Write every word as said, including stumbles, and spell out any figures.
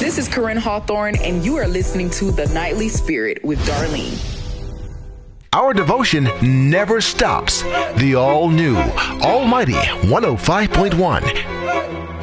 This is Corinne Hawthorne, and you are listening to The Nightly Spirit with Darlene. Our devotion never stops. The all-new, almighty one oh five point one